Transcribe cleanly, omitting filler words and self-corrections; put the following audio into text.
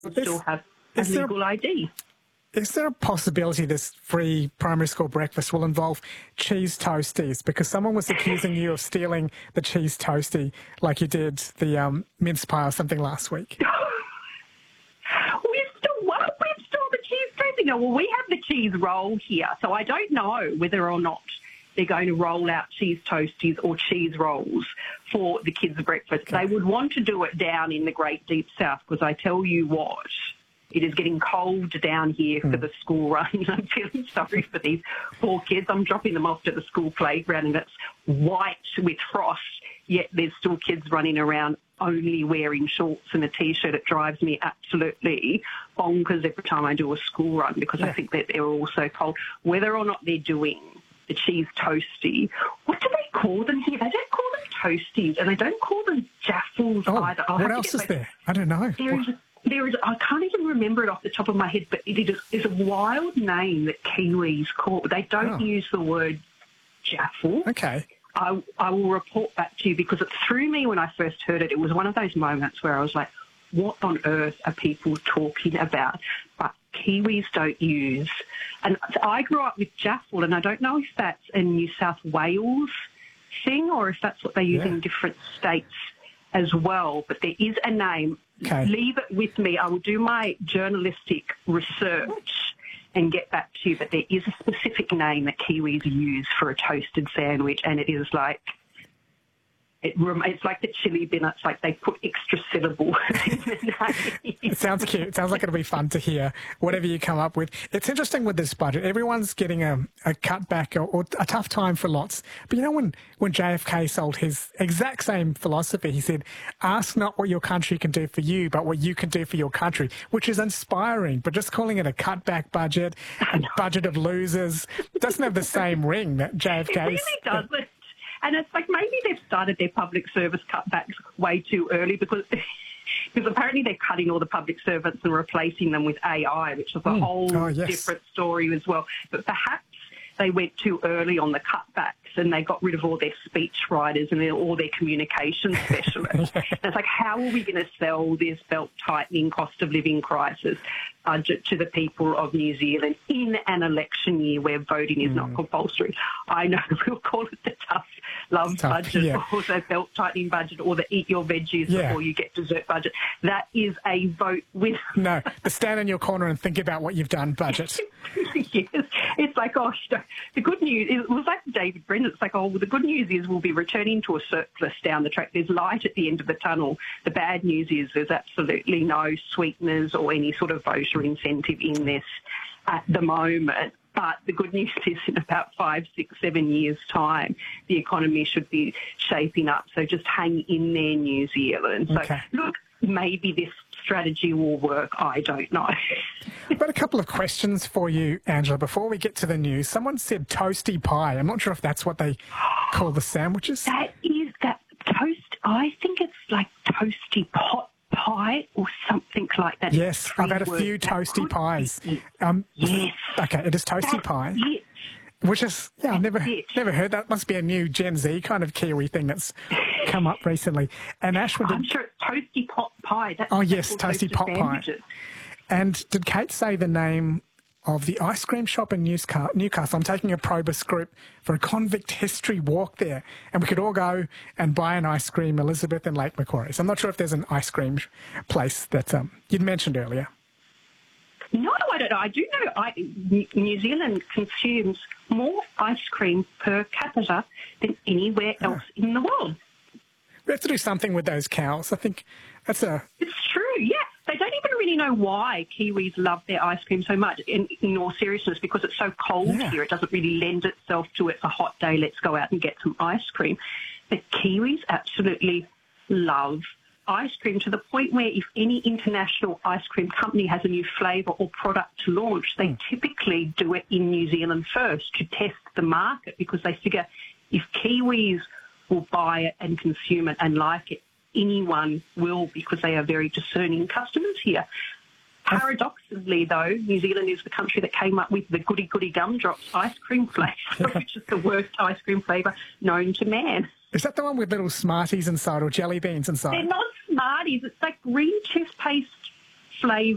still have a legal ID. Is there a possibility this free primary school breakfast will involve cheese toasties? Because someone was accusing you of stealing the cheese toastie like you did the mince pie or something last week. We've still the cheese toastie. No, well, we have the cheese roll here, so I don't know whether or not they're going to roll out cheese toasties or cheese rolls for the kids' breakfast. Okay. They would want to do it down in the Great Deep South, because I tell you what, it is getting cold down here for the school run. I'm feeling sorry for these poor kids. I'm dropping them off to the school playground and it's white with frost, yet there's still kids running around only wearing shorts and a T-shirt. It drives me absolutely bonkers every time I do a school run, because I think that they're all so cold. Whether or not they're doing the cheese toastie, what do they call them here? They don't call them toasties, and they don't call them jaffles either. What else is there? I don't know. There is, I can't even remember it off the top of my head, but it is a wild name that Kiwis call. They don't use the word jaffle. Okay. I will report back to you, because it threw me when I first heard it. It was one of those moments where I was like, what on earth are people talking about? But Kiwis don't use. And I grew up with jaffle, and I don't know if that's a New South Wales thing or if that's what they use in different states as well. But there is a name. Okay. Leave it with me. I will do my journalistic research and get back to you. But there is a specific name that Kiwis use for a toasted sandwich, and it is like, it's like the chili bin. It's like they put extra syllables in the name. It sounds cute. It sounds like it'll be fun to hear whatever you come up with. It's interesting with this budget. Everyone's getting a cutback or a tough time for lots. But you know, when JFK sold his exact same philosophy, he said, ask not what your country can do for you, but what you can do for your country, which is inspiring. But just calling it a cutback budget, a budget of losers, doesn't have the same ring that JFK. It really doesn't. And it's like maybe they've started their public service cutbacks way too early, because apparently they're cutting all the public servants and replacing them with AI, which is a whole different story as well. But perhaps they went too early on the cutbacks and they got rid of all their speech writers and all their communication specialists. And it's like, how are we going to sell this belt-tightening cost of living crisis budget to the people of New Zealand in an election year where voting is not compulsory? I know we'll call it the tough love budget, or the belt-tightening budget, or the eat your veggies before you get dessert budget. That is a vote with... No, the stand in your corner and think about what you've done budget. Yes. It's like, the good news, it was like David Brennan, it's like, the good news is we'll be returning to a surplus down the track. There's light at the end of the tunnel. The bad news is there's absolutely no sweeteners or any sort of voter incentive in this at the moment. But the good news is in about 5, 6, 7 years' time, the economy should be shaping up. So just hang in there, New Zealand. So, look, maybe this strategy will work. I don't know. I've got a couple of questions for you, Angela, before we get to the news. Someone said toasty pie. I'm not sure if that's what they call the sandwiches. That toast. I think it's like toasty pot pie or something like that. Yes, I've had a few toasty pies. Yes. Okay, it is toasty pie. Yes. Which is, I've never heard that. Must be a new Gen Z kind of Kiwi thing that's come up recently. And Ashwin, I'm sure it's toasty pot pie. That's yes, toasty pot pie. And did Kate say the name of the ice cream shop in Newcastle? I'm taking a Probus group for a convict history walk there, and we could all go and buy an ice cream, Elizabeth and Lake Macquarie. So I'm not sure if there's an ice cream place that you'd mentioned earlier. No, I don't know. I do know New Zealand consumes more ice cream per capita than anywhere else in the world. We have to do something with those cows. I think that's It's true, yeah. They don't even really know why Kiwis love their ice cream so much, in all seriousness, because it's so cold here. It doesn't really lend itself to it's a hot day, let's go out and get some ice cream. But Kiwis absolutely love ice cream, to the point where if any international ice cream company has a new flavour or product to launch, they typically do it in New Zealand first to test the market, because they figure if Kiwis will buy it and consume it and like it, anyone will, because they are very discerning customers here. Paradoxically, though, New Zealand is the country that came up with the Goody Goody Gumdrops ice cream flavour, which is the worst ice cream flavour known to man. Is that the one with little Smarties inside or jelly beans inside? They're not Smarties. It's like green toothpaste flavour.